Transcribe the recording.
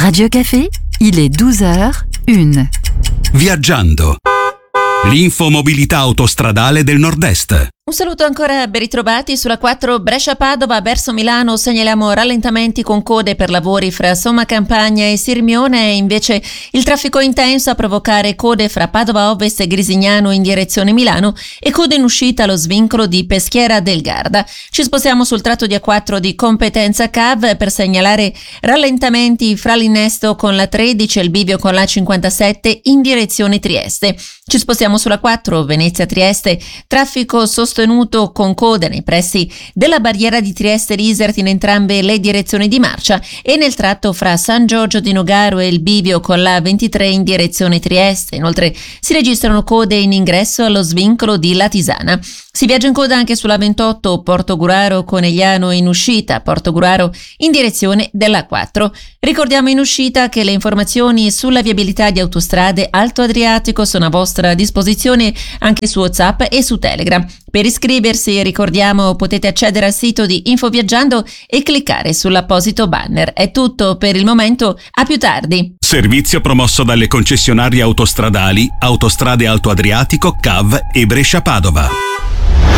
Radio Café, il est 12h01. Viaggiando. L'infomobilità autostradale del Nord-Est. Un saluto ancora, ben ritrovati. Sulla 4 Brescia-Padova verso Milano segnaliamo rallentamenti con code per lavori fra Somma Campagna e Sirmione, e invece il traffico intenso a provocare code fra Padova Ovest e Grisignano in direzione Milano e code in uscita allo svincolo di Peschiera del Garda. Ci spostiamo sul tratto di A4 di competenza CAV per segnalare rallentamenti fra l'innesto con la 13 e il bivio con la 57 in direzione Trieste. Ci spostiamo sulla 4 Venezia-Trieste, traffico sostenuto con code nei pressi della barriera di Trieste-Risert in entrambe le direzioni di marcia e nel tratto fra San Giorgio di Nogaro e il bivio con la 23 in direzione Trieste. Inoltre si registrano code in ingresso allo svincolo di Latisana. Si viaggia in coda anche sulla 28 Portogruaro Conegliano in uscita, Portogruaro in direzione della 4. Ricordiamo in uscita che le informazioni sulla viabilità di autostrade Alto Adriatico sono a vostra disposizione anche su WhatsApp e su Telegram. Per iscriversi, ricordiamo, potete accedere al sito di Infoviaggiando e cliccare sull'apposito banner. È tutto per il momento, a più tardi. Servizio promosso dalle concessionarie autostradali Autostrade Alto Adriatico, CAV e Brescia-Padova.